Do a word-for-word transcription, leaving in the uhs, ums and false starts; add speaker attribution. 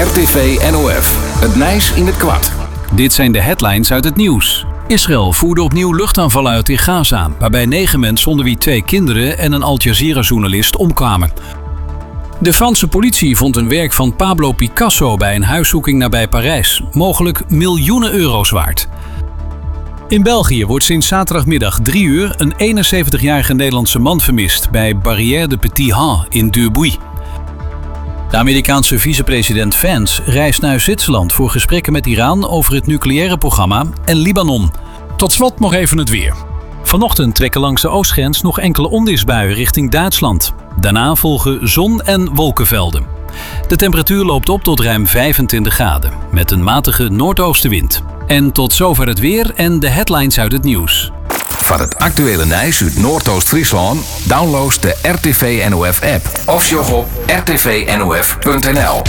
Speaker 1: R T V N O F. Het Nijs in het kwart.
Speaker 2: Dit zijn de headlines uit het nieuws. Israël voerde opnieuw luchtaanvallen uit in Gaza, waarbij negen mensen onder wie twee kinderen en een Al Jazeera-journalist omkwamen. De Franse politie vond een werk van Pablo Picasso bij een huiszoeking nabij Parijs, mogelijk miljoenen euro's waard. In België wordt sinds zaterdagmiddag drie uur een eenenzeventigjarige Nederlandse man vermist bij Barrière de Petit Han in Durbuy. De Amerikaanse vicepresident Vance reist naar Zwitserland voor gesprekken met Iran over het nucleaire programma en Libanon. Tot slot nog even het weer. Vanochtend trekken langs de oostgrens nog enkele onweersbuien richting Duitsland. Daarna volgen zon- en wolkenvelden. De temperatuur loopt op tot ruim vijfentwintig graden, met een matige noordoostenwind. En tot zover het weer en de headlines uit het nieuws.
Speaker 1: Van het actuele Nijs uit Noordoost-Friesland download de R T V N O F app of sjog op r t v n o f punt n l.